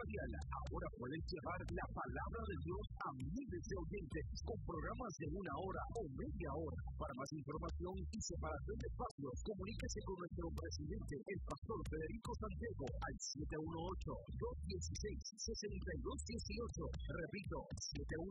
radial. Ahora pueden llevar la palabra de Dios a miles de oyentes con programas de 1 hora o media hora. Para más información y separación de espacios, comuníquese con nuestro presidente, el pastor Federico Santiago, al 718-216-6218. Repito,